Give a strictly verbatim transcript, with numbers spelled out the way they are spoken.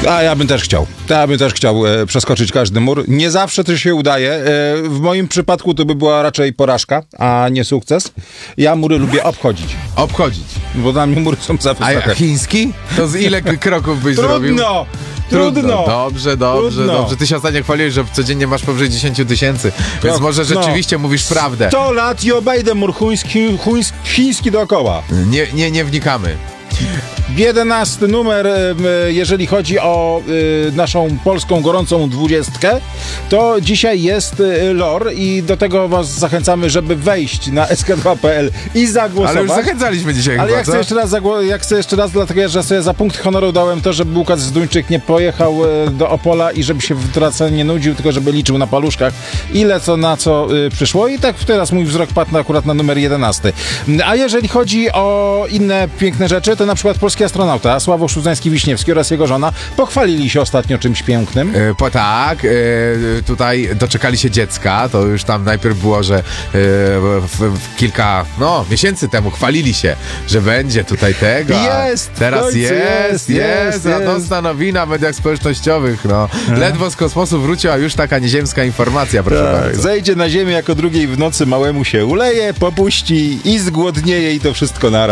A ja bym też chciał. Ja bym też chciał e, przeskoczyć każdy mur. Nie zawsze to się udaje. E, w moim przypadku to by była raczej porażka, a nie sukces. Ja mury lubię obchodzić. Obchodzić. Bo dla mnie mury są za A wysokie. ja- chiński? To z ile kroków byś zrobił? Trudno! Trudno! Dobrze, dobrze, Trudno. dobrze. Ty się ostatnio chwaliłeś, że codziennie masz powyżej dziesięć tysięcy, więc No, może no. rzeczywiście mówisz prawdę. sto lat i obejdę mur chiński, chiński, chiński dookoła. Nie, nie, nie wnikamy. jedenasty numer, e, jeżeli chodzi o e, naszą polską gorącą dwudziestkę, to dzisiaj jest e, lore i do tego was zachęcamy, żeby wejść na S K dwa kropka P L i zagłosować. Ale już zachęcaliśmy dzisiaj Ale chyba, ja chcę co? jeszcze raz, zagło- ja chcę jeszcze raz, dlatego że sobie za punkt honoru dałem to, żeby Łukasz Zduńczyk nie pojechał e, do Opola i żeby się w trasę nie nudził, tylko żeby liczył na paluszkach, ile co na co e, przyszło. I tak teraz mój wzrok padł akurat na numer jedenasty. A jeżeli chodzi o inne piękne rzeczy, to na przykład polski astronauta Sławomir Szudzański-Wiśniewski oraz jego żona pochwalili się ostatnio czymś pięknym. E, Po tak, e, tutaj doczekali się dziecka, to już tam najpierw było, że e, w, w kilka no, miesięcy temu chwalili się, że będzie tutaj tego. a Jest, w Teraz końcu jest, jest, jest, jest, radosna nowina w mediach społecznościowych. No. Ledwo z kosmosu wrócił, a już taka nieziemska informacja, proszę Tak, bardzo. zejdzie na ziemię jako drugiej w nocy, małemu się uleje, popuści i zgłodnieje i to wszystko naraz.